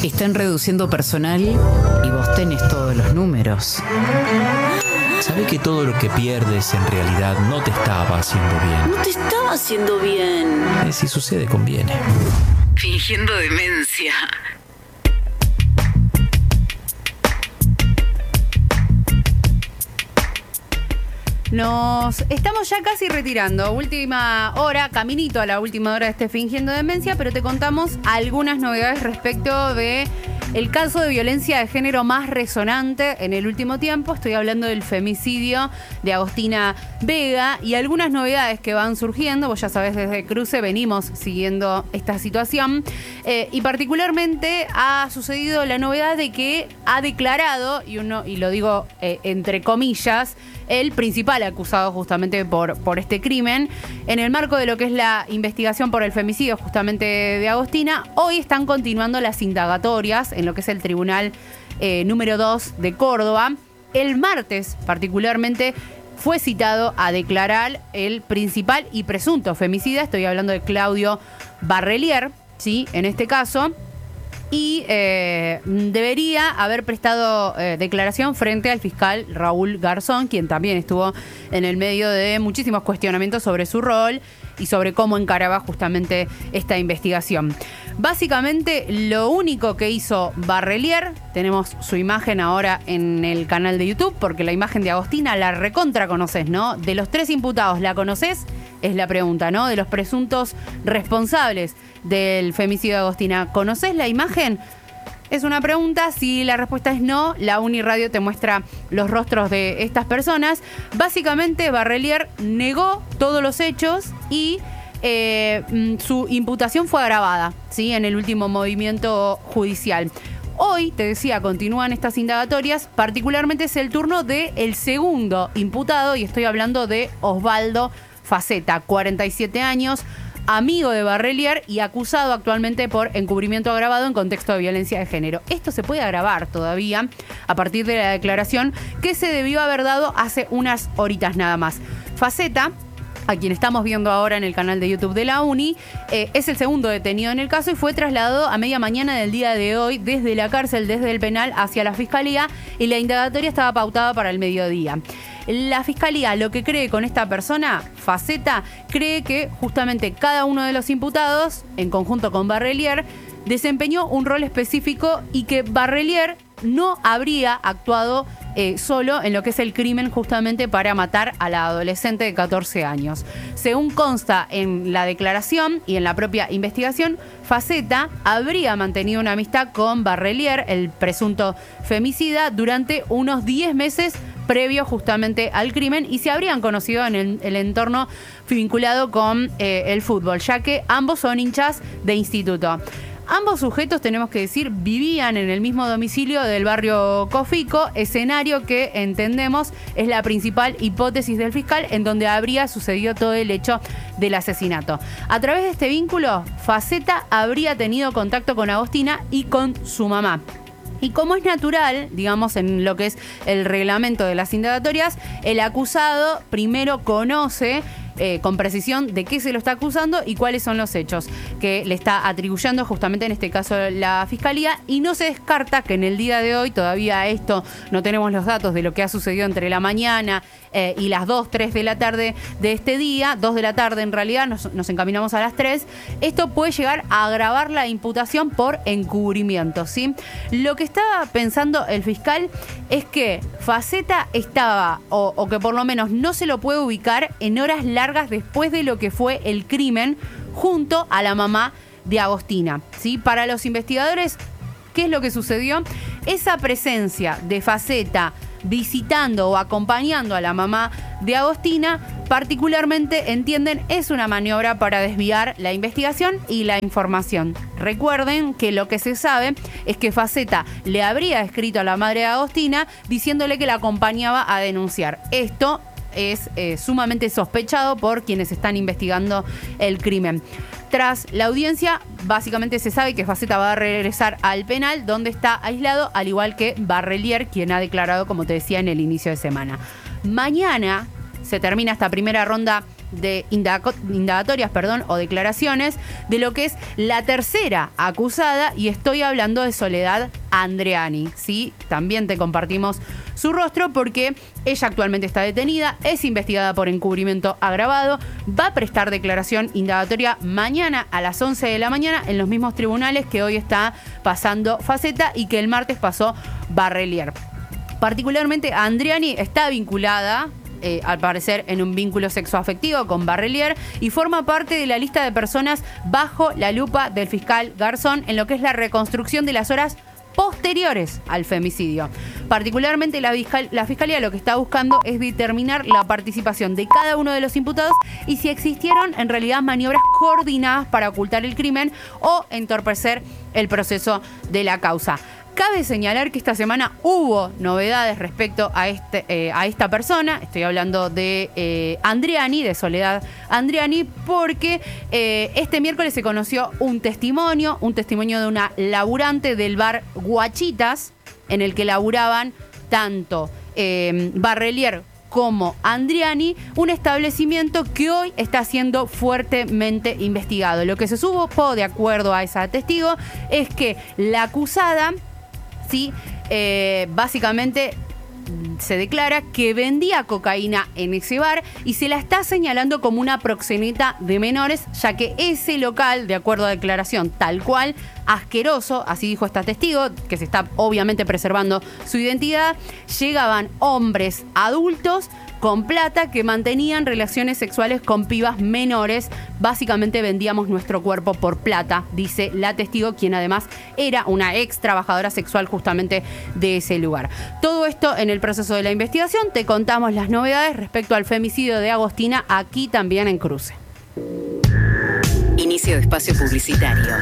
Están reduciendo personal y vos tenés todos los números. Sabés que todo lo que pierdes en realidad no te estaba haciendo bien. No te estaba haciendo bien. Si sucede, conviene. Fingiendo demencia. Nos estamos ya casi retirando. Última hora, caminito a la última hora de este Fingiendo Demencia, pero te contamos algunas novedades respecto de el caso de violencia de género más resonante en el último tiempo. Estoy hablando del femicidio de Agostina Vega y algunas novedades que van surgiendo. Vos ya sabés, desde Cruce venimos siguiendo esta situación y particularmente ha sucedido la novedad de que ha declarado, y lo digo entre comillas, el principal acusado justamente por este crimen. En el marco de lo que es la investigación por el femicidio justamente de Agostina, hoy están continuando las indagatorias en lo que es el Tribunal número 2 de Córdoba. El martes, particularmente, fue citado a declarar el principal y presunto femicida. Estoy hablando de Claudio Barrelier, ¿sí? En este caso. Y debería haber prestado declaración frente al fiscal Raúl Garzón, quien también estuvo en el medio de muchísimos cuestionamientos sobre su rol y sobre cómo encaraba justamente esta investigación. Básicamente, lo único que hizo Barrelier, tenemos su imagen ahora en el canal de YouTube, porque la imagen de Agostina la recontra conoces, ¿no? De los 3 imputados, ¿la conoces? Es la pregunta, ¿no? De los presuntos responsables del femicidio de Agostina, ¿conoces la imagen? Es una pregunta. Si la respuesta es no, la Uniradio te muestra los rostros de estas personas. Básicamente, Barrelier negó todos los hechos y su imputación fue agravada, ¿sí? En el último movimiento judicial. Hoy, te decía, continúan estas indagatorias. Particularmente es el turno del segundo imputado y estoy hablando de Osvaldo Faceta, 47 años, amigo de Barrelier y acusado actualmente por encubrimiento agravado en contexto de violencia de género. Esto se puede agravar todavía a partir de la declaración que se debió haber dado hace unas horitas nada más. Faceta, a quien estamos viendo ahora en el canal de YouTube de la Uni, es el segundo detenido en el caso y fue trasladado a media mañana del día de hoy desde la cárcel, desde el penal hacia la fiscalía, y la indagatoria estaba pautada para el mediodía. La fiscalía lo que cree con esta persona, Faceta, cree que justamente cada uno de los imputados, en conjunto con Barrelier, desempeñó un rol específico y que Barrelier no habría actuado solo en lo que es el crimen justamente para matar a la adolescente de 14 años. Según consta en la declaración y en la propia investigación, Faceta habría mantenido una amistad con Barrelier, el presunto femicida, durante unos 10 meses previo justamente al crimen y se habrían conocido en el entorno vinculado con el fútbol, ya que ambos son hinchas de instituto. Ambos sujetos, tenemos que decir, vivían en el mismo domicilio del barrio Cofico, escenario que entendemos es la principal hipótesis del fiscal en donde habría sucedido todo el hecho del asesinato. A través de este vínculo, Faceta habría tenido contacto con Agostina y con su mamá. Y como es natural, digamos, en lo que es el reglamento de las indagatorias, el acusado primero conoce con precisión de qué se lo está acusando y cuáles son los hechos que le está atribuyendo justamente en este caso la fiscalía, y no se descarta que en el día de hoy, todavía esto no tenemos los datos de lo que ha sucedido entre la mañana y las 2, 3 de la tarde de este día, 2 de la tarde en realidad, nos encaminamos a las 3, esto puede llegar a agravar la imputación por encubrimiento, ¿sí? Lo que estaba pensando el fiscal es que Faceta estaba, o que por lo menos no se lo puede ubicar en horas largas después de lo que fue el crimen junto a la mamá de Agostina, ¿sí? Para los investigadores, ¿qué es lo que sucedió? Esa presencia de Faceta visitando o acompañando a la mamá de Agostina, particularmente entienden es una maniobra para desviar la investigación y la información. Recuerden que lo que se sabe es que Faceta le habría escrito a la madre de Agostina diciéndole que la acompañaba a denunciar. Esto es sumamente sospechado por quienes están investigando el crimen. Tras la audiencia, básicamente se sabe que Faceta va a regresar al penal, donde está aislado, al igual que Barrelier, quien ha declarado, como te decía, en el inicio de semana. Mañana se termina esta primera ronda indagatorias, o declaraciones de lo que es la tercera acusada, y estoy hablando de Soledad Andreani, ¿sí? También te compartimos su rostro porque ella actualmente está detenida, es investigada por encubrimiento agravado, va a prestar declaración indagatoria mañana a las 11 de la mañana en los mismos tribunales que hoy está pasando Faceta y que el martes pasó Barrelier. Particularmente Andreani está vinculada, al parecer, en un vínculo sexoafectivo con Barrelier y forma parte de la lista de personas bajo la lupa del fiscal Garzón en lo que es la reconstrucción de las horas posteriores al femicidio. Particularmente la Fiscalía lo que está buscando es determinar la participación de cada uno de los imputados y si existieron en realidad maniobras coordinadas para ocultar el crimen o entorpecer el proceso de la causa. Cabe señalar que esta semana hubo novedades respecto a esta persona. Estoy hablando de Andreani, de Soledad Andreani, porque este miércoles se conoció un testimonio de una laburante del bar Guachitas, en el que laburaban tanto Barrelier como Andreani, un establecimiento que hoy está siendo fuertemente investigado. Lo que se supo, de acuerdo a esa testigo, es que la acusada, sí, básicamente se declara que vendía cocaína en ese bar y se la está señalando como una proxeneta de menores, ya que ese local, de acuerdo a declaración tal cual, asqueroso, así dijo esta testigo, que se está obviamente preservando su identidad, llegaban hombres adultos con plata que mantenían relaciones sexuales con pibas menores. Básicamente vendíamos nuestro cuerpo por plata, dice la testigo, quien además era una ex trabajadora sexual justamente de ese lugar. Todo esto en el proceso de la investigación. Te contamos las novedades respecto al femicidio de Agostina, aquí también en Cruce. Inicio de espacio publicitario.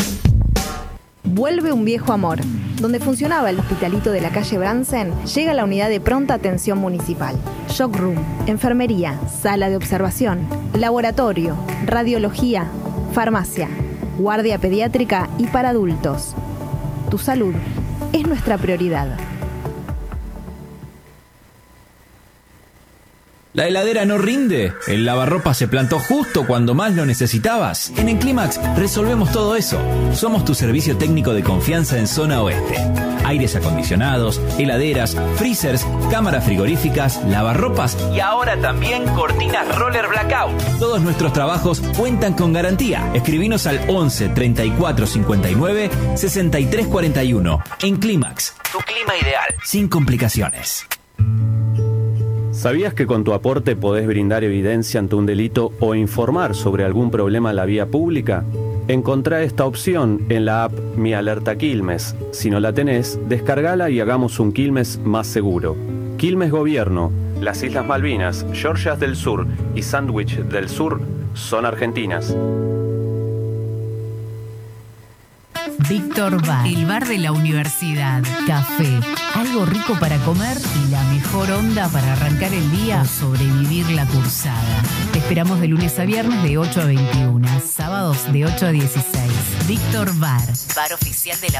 Vuelve un viejo amor. Donde funcionaba el hospitalito de la calle Bransen, llega la unidad de pronta atención municipal. Shock room, enfermería, sala de observación, laboratorio, radiología, farmacia, guardia pediátrica y para adultos. Tu salud es nuestra prioridad. ¿La heladera no rinde? ¿El lavarropa se plantó justo cuando más lo necesitabas? En Enclimax resolvemos todo eso. Somos tu servicio técnico de confianza en Zona Oeste. Aires acondicionados, heladeras, freezers, cámaras frigoríficas, lavarropas y ahora también cortinas roller blackout. Todos nuestros trabajos cuentan con garantía. Escribinos al 11 34 59 63 41. Enclimax, tu clima ideal, sin complicaciones. ¿Sabías que con tu aporte podés brindar evidencia ante un delito o informar sobre algún problema en la vía pública? Encontrá esta opción en la app Mi Alerta Quilmes. Si no la tenés, descargala y hagamos un Quilmes más seguro. Quilmes Gobierno, las Islas Malvinas, Georgias del Sur y Sandwich del Sur son argentinas. Víctor Bar, el bar de la universidad. Café, algo rico para comer y la mejor onda para arrancar el día o sobrevivir la cursada. Te esperamos de lunes a viernes de 8 a 21, sábados de 8 a 16. Víctor Bar, bar oficial de la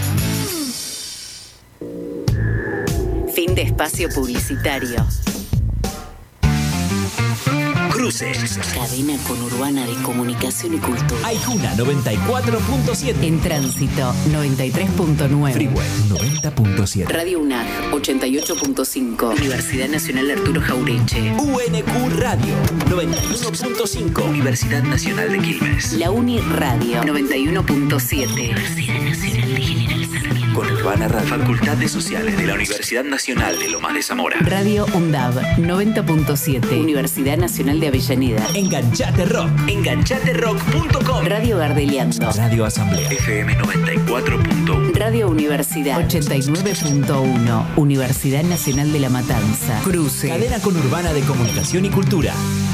UNS. Fin de espacio publicitario. Cruce. Cadena conurbana de comunicación y cultura. Aijuna 94.7. En tránsito 93.9. Freeway 90.7. Radio UNAG 88.5. Universidad Nacional Arturo Jaureche. UNQ Radio 91.5. Universidad Nacional de Quilmes. La Uni Radio 91.7. Universidad Nacional de General Sarmiento. Conurbana Radio. Facultad de Sociales de la Universidad Nacional de Lomas de Zamora. Radio UNDAB 90.7. Universidad Nacional de Avellaneda. Enganchate Rock. Enganchaterock.com. Radio Gardeliano. Radio Asamblea. FM 94.1. Radio Universidad 89.1. Universidad Nacional de La Matanza. Cruce. Cadena conurbana de comunicación y cultura.